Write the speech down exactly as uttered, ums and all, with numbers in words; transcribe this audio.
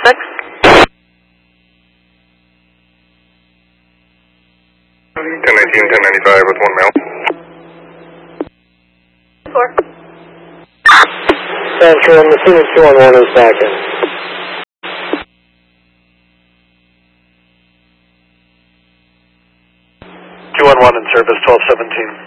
six. ten nineteen, ten ninety-five with one male. Four. Central, I'm assuming two one one is back in. two one one in service, twelve seventeen.